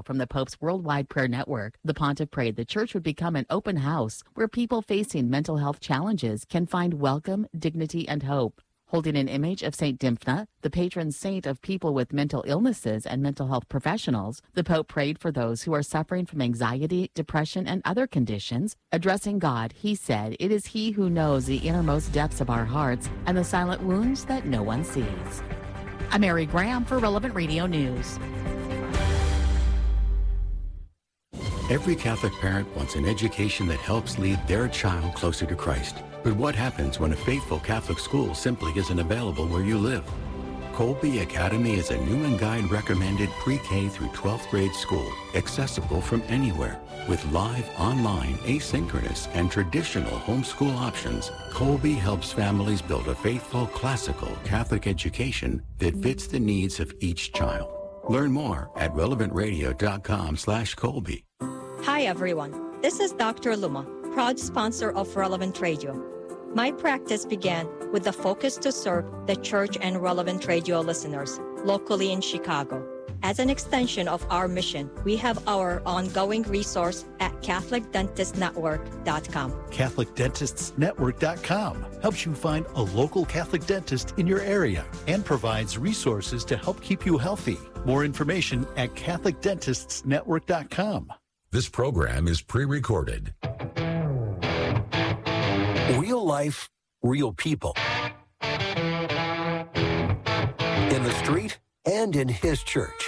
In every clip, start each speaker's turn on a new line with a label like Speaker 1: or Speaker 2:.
Speaker 1: from the Pope's Worldwide Prayer Network, the pontiff prayed the church would become an open house where people facing mental health challenges can find welcome, dignity, and hope. Holding an image of St. Dymphna, the patron saint of people with mental illnesses and mental health professionals, the Pope prayed for those who are suffering from anxiety, depression, and other conditions. Addressing God, he said, "It is He who knows the innermost depths of our hearts and the silent wounds that no one sees." I'm Mary Graham for Relevant Radio News.
Speaker 2: Every Catholic parent wants an education that helps lead their child closer to Christ. But what happens when a faithful Catholic school simply isn't available where you live? Colby Academy is a new and guide recommended pre-K through 12th grade school, accessible from anywhere. With live, online, asynchronous, and traditional homeschool options, Colby helps families build a faithful, classical Catholic education that fits the needs of each child. Learn more at relevantradio.com/Colby.
Speaker 3: Hi everyone, this is Dr. Luma, proud sponsor of Relevant Radio. My practice began with the focus to serve the church and Relevant Radio listeners locally in Chicago. As an extension of our mission, we have our ongoing resource at CatholicDentistNetwork.com.
Speaker 4: CatholicDentistsNetwork.com helps you find a local Catholic dentist in your area and provides resources to help keep you healthy. More information at CatholicDentistsNetwork.com.
Speaker 5: This program is pre-recorded.
Speaker 6: Real life, real people. In the street and in his church.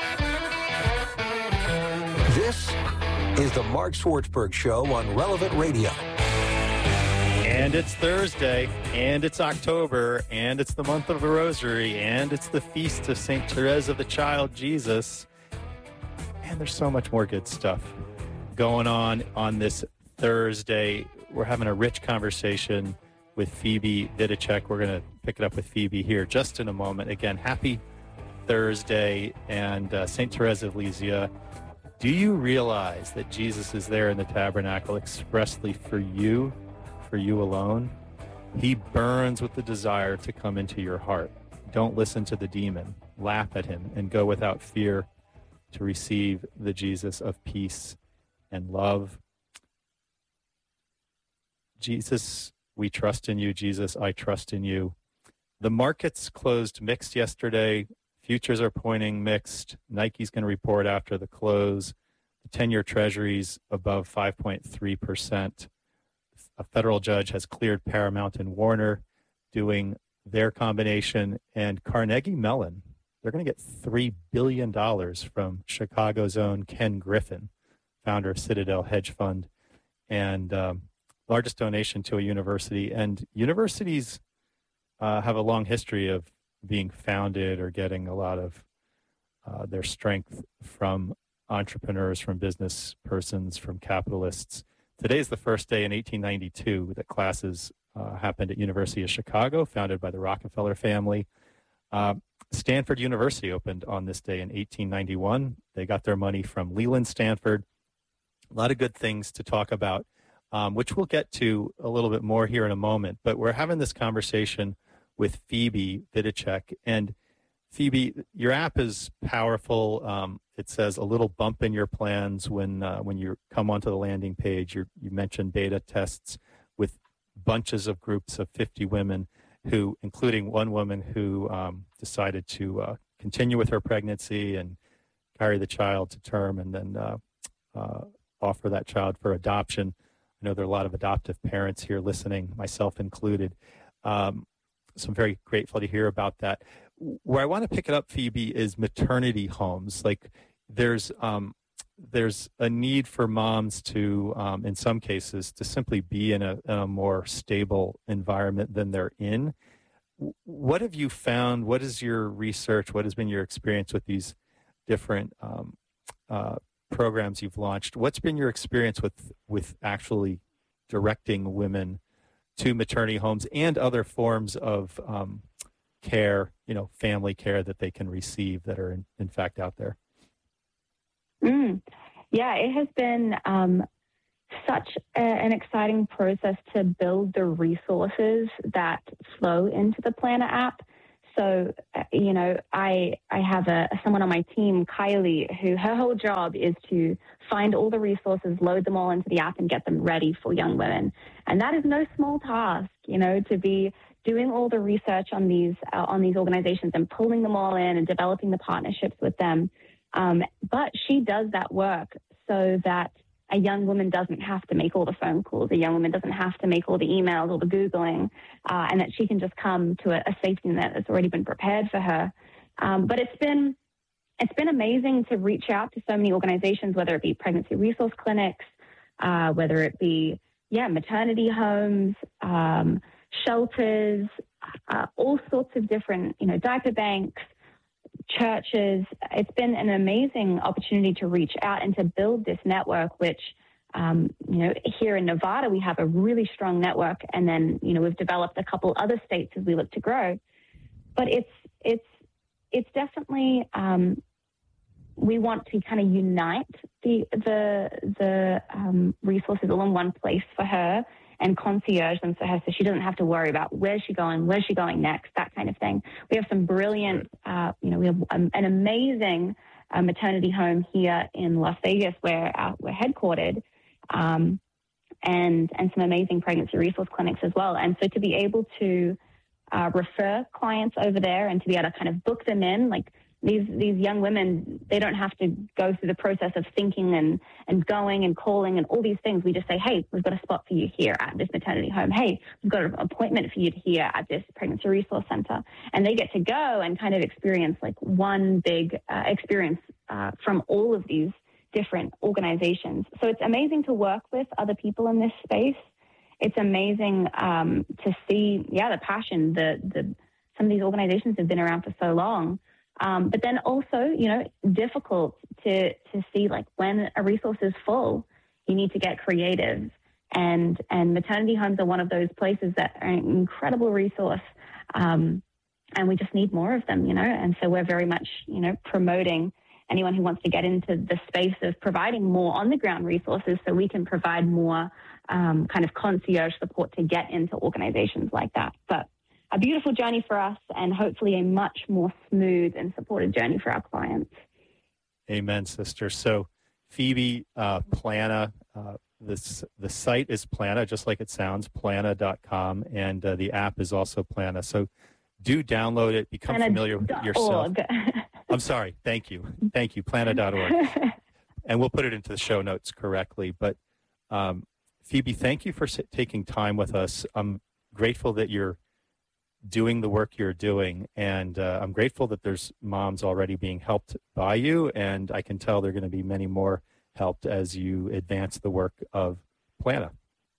Speaker 6: This is the Mark Swartzberg Show on Relevant Radio.
Speaker 7: And it's Thursday, and it's October, and it's the month of the Rosary, and it's the feast of St. Therese of the Child Jesus. And there's so much more good stuff going on this Thursday. We're having a rich conversation with Phoebe Vidicek. We're going to pick it up with Phoebe here just in a moment. Again, happy Thursday, and St. Therese of Lisieux. Do you realize that Jesus is there in the tabernacle expressly for you alone? He burns with the desire to come into your heart. Don't listen to the demon. Laugh at him and go without fear to receive the Jesus of peace and love. Jesus, we trust in you. Jesus, I trust in you. The markets closed mixed yesterday. Futures are pointing mixed. Nike's going to report after the close. The 10-year Treasury's above 5.3%. A federal judge has cleared Paramount and Warner doing their combination. And Carnegie Mellon, they're going to get $3 billion from Chicago's own Ken Griffin, founder of Citadel Hedge Fund, and largest donation to a university. And universities have a long history of being founded or getting a lot of their strength from entrepreneurs, from business persons, from capitalists. Today is the first day in 1892 that classes happened at University of Chicago, founded by the Rockefeller family. Stanford University opened on this day in 1891. They got their money from Leland Stanford. A lot of good things to talk about, which we'll get to a little bit more here in a moment. But we're having this conversation with Phoebe Vidicek. And Phoebe, your app is powerful. It says a little bump in your plans when you come onto the landing page. You mentioned beta tests with bunches of groups of 50 women, who, including one woman who decided to continue with her pregnancy and carry the child to term and then offer that child for adoption. I know there are a lot of adoptive parents here listening, myself included. So I'm very grateful to hear about that. Where I want to pick it up, Phoebe, is maternity homes. Like there's a need for moms to, in some cases, to simply be in a more stable environment than they're in. What have you found? What is your research? What has been your experience with these different programs you've launched? What's been your experience with actually directing women to maternity homes and other forms of care, family care that they can receive that are in fact out there?
Speaker 8: Yeah, it has been such an exciting process to build the resources that flow into the Planner app. So, I have someone on my team, Kylie, who her whole job is to find all the resources, load them all into the app, and get them ready for young women. And that is no small task, to be doing all the research on these organizations and pulling them all in and developing the partnerships with them. But she does that work so that a young woman doesn't have to make all the phone calls. A young woman doesn't have to make all the emails, all the Googling, and that she can just come to a safety net that's already been prepared for her. But it's been amazing to reach out to so many organizations, whether it be pregnancy resource clinics, whether it be, maternity homes, shelters, all sorts of different, diaper banks, churches. It's been an amazing opportunity to reach out and to build this network, which, here in Nevada, we have a really strong network. And then, we've developed a couple other states as we look to grow. But it's definitely, we want to kind of unite the resources all in one place for her and concierge them for her, so she doesn't have to worry about where's she going next, that kind of thing. We have some brilliant, we have an amazing maternity home here in Las Vegas where we're headquartered, and some amazing pregnancy resource clinics as well. And so to be able to refer clients over there and to be able to kind of book them in, like these young women, they don't have to go through the process of thinking and going and calling and all these things. We just say, hey, we've got a spot for you here at this maternity home. Hey, we've got an appointment for you here at this pregnancy resource center. And they get to go and kind of experience like one big experience from all of these different organizations. So it's amazing to work with other people in this space. It's amazing to see, the passion. Some of these organizations have been around for so long. But then also, difficult to see like when a resource is full, you need to get creative. And maternity homes are one of those places that are an incredible resource. And we just need more of them, and so we're very much, promoting anyone who wants to get into the space of providing more on the ground resources so we can provide more kind of concierge support to get into organizations like that. But a beautiful journey for us and hopefully a much more smooth and supported journey for our clients.
Speaker 7: Amen, sister. So Phoebe, Plana, the site is Plana, just like it sounds, plana.com, and the app is also Plana. So do download it, become familiar with it yourself. I'm sorry. Thank you. Plana.org. And we'll put it into the show notes correctly. But Phoebe, thank you for taking time with us. I'm grateful that you're doing the work you're doing, and I'm grateful that there's moms already being helped by you, and I can tell there are going to be many more helped as you advance the work of Plana.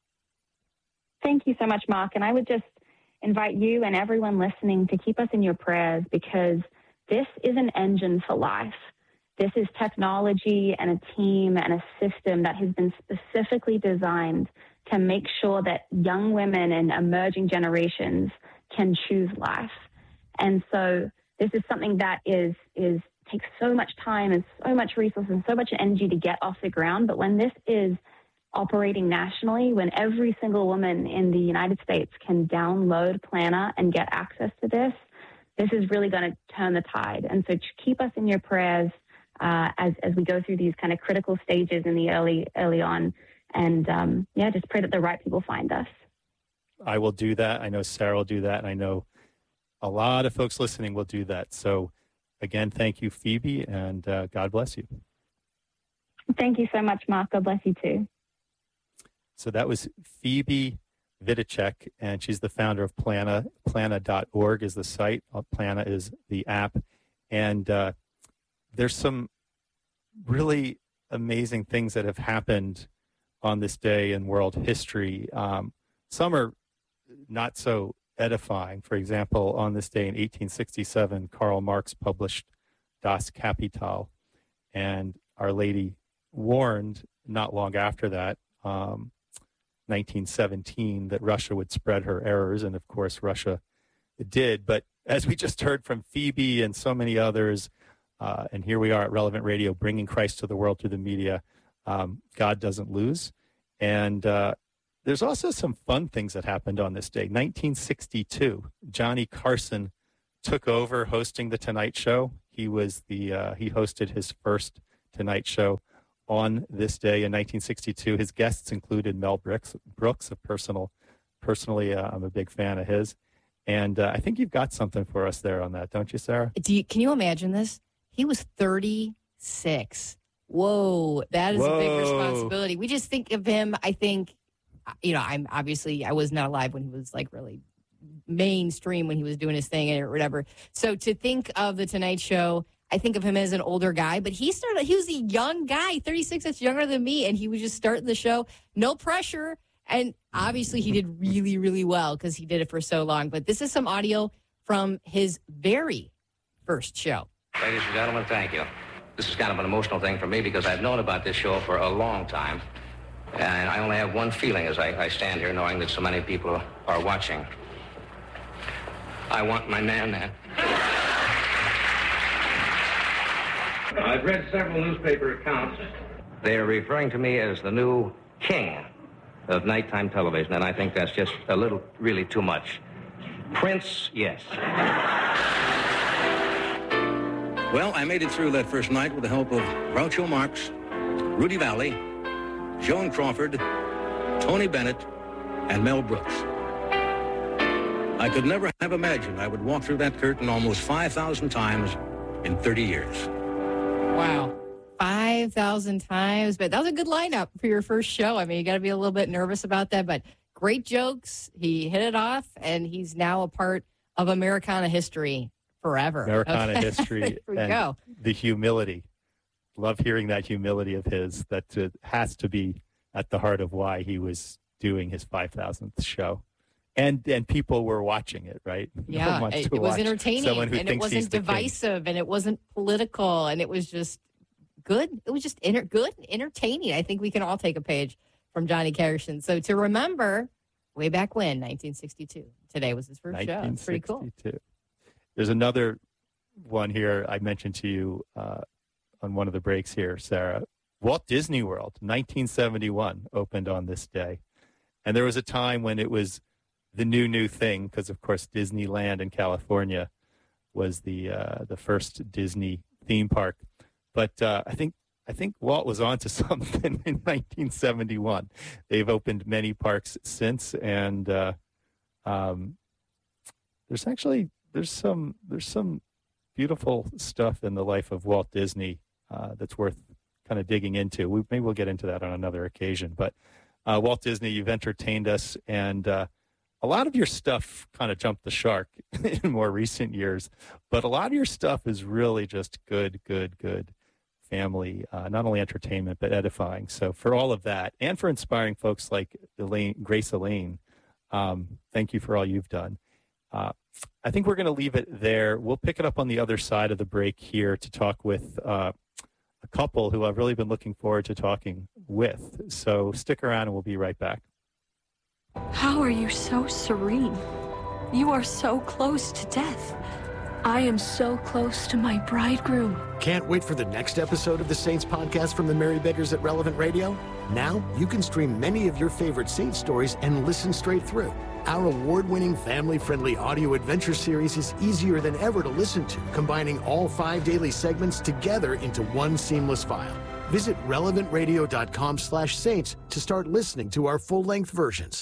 Speaker 8: Thank you so much, Mark, and I would just invite you and everyone listening to keep us in your prayers, because this is an engine for life. This is technology and a team and a system that has been specifically designed to make sure that young women and emerging generations can choose life. And so this is something that takes so much time and so much resources and so much energy to get off the ground. But when this is operating nationally, when every single woman in the United States can download Plana and get access to this is really going to turn the tide. And so keep us in your prayers as we go through these kind of critical stages in the early on. And just pray that the right people find us.
Speaker 7: I will do that. I know Sarah will do that. And I know a lot of folks listening will do that. So again, thank you, Phoebe, and God bless you.
Speaker 8: Thank you so much, Mark. God bless you too.
Speaker 7: So that was Phoebe Vidicek, and she's the founder of Plana. Plana.org is the site. Plana is the app. And there's some really amazing things that have happened on this day in world history. Some are not so edifying. For example, on this day in 1867, Karl Marx published Das Kapital, and Our Lady warned not long after that, 1917, that Russia would spread her errors, and of course Russia did. But as we just heard from Phoebe and so many others, and here we are at Relevant Radio bringing Christ to the world through the media, God doesn't lose. And there's also some fun things that happened on this day. 1962, Johnny Carson took over hosting the Tonight Show. He was he hosted his first Tonight Show on this day in 1962. His guests included Mel Brooks, personally, I'm a big fan of his. And I think you've got something for us there on that, don't you, Sarah?
Speaker 9: Can you imagine this? He was 36. Whoa, that is a big responsibility. We just think of him, I think, I was not alive when he was like really mainstream when he was doing his thing or whatever. So to think of the Tonight Show, I think of him as an older guy, but he was a young guy, 36, that's younger than me, and he was just starting the show, no pressure. And obviously he did really, really well because he did it for so long. But this is some audio from his very first show.
Speaker 10: Ladies and gentlemen, thank you. This is kind of an emotional thing for me because I've known about this show for a long time. And I only have one feeling as I stand here knowing that so many people are watching. I want my man. I've read several newspaper accounts. They are referring to me as the new king of nighttime television, and I think that's just a little, really too much. Prince, yes.
Speaker 11: Well, I made it through that first night with the help of Groucho Marx, Rudy Valley, Joan Crawford, Tony Bennett, and Mel Brooks. I could never have imagined I would walk through that curtain almost 5,000 times in 30 years.
Speaker 9: Wow. 5,000 times. But that was a good lineup for your first show. I mean, you got to be a little bit nervous about that, but great jokes. He hit it off, and he's now a part of Americana history forever.
Speaker 7: Americana history.
Speaker 9: There we go.
Speaker 7: The humility. Love hearing that humility of his. That has to be at the heart of why he was doing his 5,000th show. And people were watching it, right?
Speaker 9: Yeah, it was entertaining, and it wasn't divisive, and it wasn't political, and it was just good. It was just good, entertaining. I think we can all take a page from Johnny Carson. So to remember, way back when, 1962. Today was his first show. It's pretty cool.
Speaker 7: There's another one here I mentioned to you on one of the breaks here, Sarah. Walt Disney World, 1971, opened on this day. And there was a time when it was the new thing, because of course Disneyland in California was the first Disney theme park. But I think Walt was onto something in 1971. They've opened many parks since, and there's some beautiful stuff in the life of Walt Disney that's worth kind of digging into. Maybe we'll get into that on another occasion. But Walt Disney, you've entertained us, and a lot of your stuff kind of jumped the shark in more recent years, but a lot of your stuff is really just good family, not only entertainment, but edifying. So for all of that, and for inspiring folks like Grace Elaine, thank you for all you've done. I think we're going to leave it there. We'll pick it up on the other side of the break here to talk with a couple who I've really been looking forward to talking with. So stick around and we'll be right back.
Speaker 12: How are you so serene? You are so close to death. I am so close to my bridegroom.
Speaker 13: Can't wait for the next episode of the Saints podcast from the Mary Beggars at Relevant Radio? Now you can stream many of your favorite Saints stories and listen straight through. Our award-winning family-friendly audio adventure series is easier than ever to listen to, combining all 5 daily segments together into one seamless file. Visit relevantradio.com/saints to start listening to our full-length versions.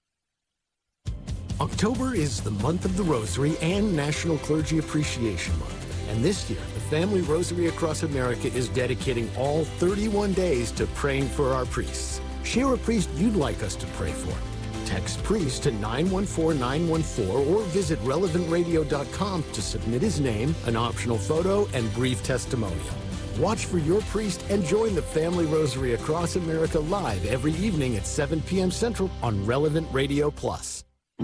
Speaker 13: October is the month of the Rosary and National Clergy Appreciation Month. And this year, the Family Rosary across America is dedicating all 31 days to praying for our priests. Share a priest you'd like us to pray for. Text priest to 914-914 or visit relevantradio.com to submit his name, an optional photo, and brief testimonial. Watch for your priest and join the Family Rosary across America live every evening at 7 p.m. Central on Relevant Radio Plus.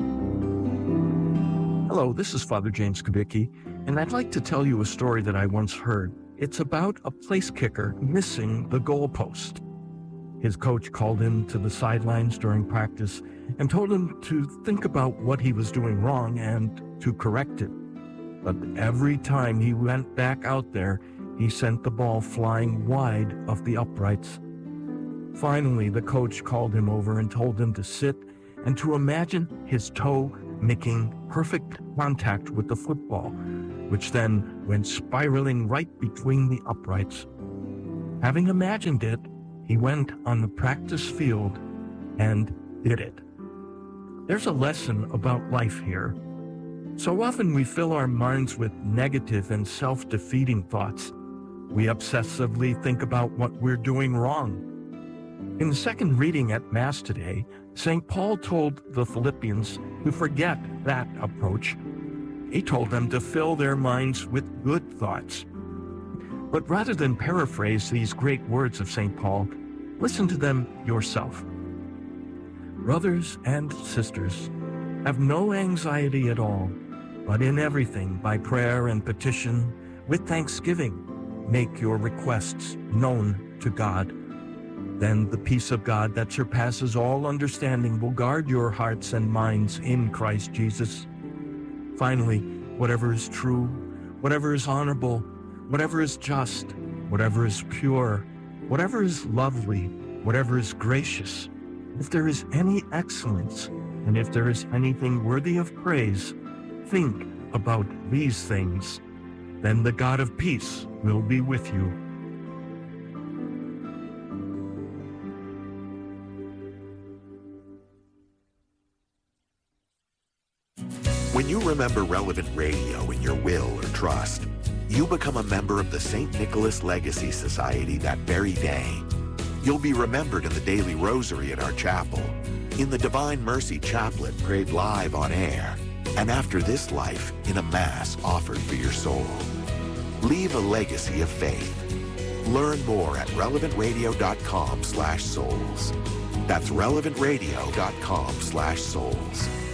Speaker 14: Hello, this is Father James Kubicki, and I'd like to tell you a story that I once heard. It's about a place kicker missing the goalpost. His coach called him to the sidelines during practice and told him to think about what he was doing wrong and to correct it. But every time he went back out there, he sent the ball flying wide of the uprights. Finally, the coach called him over and told him to sit and to imagine his toe making perfect contact with the football, which then went spiraling right between the uprights. Having imagined it, he went on the practice field and did it. There's a lesson about life here. So often we fill our minds with negative and self-defeating thoughts. We obsessively think about what we're doing wrong. In the second reading at Mass today, St. Paul told the Philippians to forget that approach. He told them to fill their minds with good thoughts. But rather than paraphrase these great words of St. Paul, listen to them yourself. Brothers and sisters, have no anxiety at all, but in everything, by prayer and petition, with thanksgiving, make your requests known to God. Then the peace of God that surpasses all understanding will guard your hearts and minds in Christ Jesus. Finally, whatever is true, whatever is honorable, whatever is just, whatever is pure, whatever is lovely, whatever is gracious, if there is any excellence, and if there is anything worthy of praise, think about these things. Then the God of peace will be with you.
Speaker 15: When you remember Relevant Radio in your will or trust, you become a member of the St. Nicholas Legacy Society that very day. You'll be remembered in the daily rosary at our chapel, in the Divine Mercy Chaplet prayed live on air, and after this life in a Mass offered for your soul. Leave a legacy of faith. Learn more at relevantradio.com/souls. That's relevantradio.com/souls.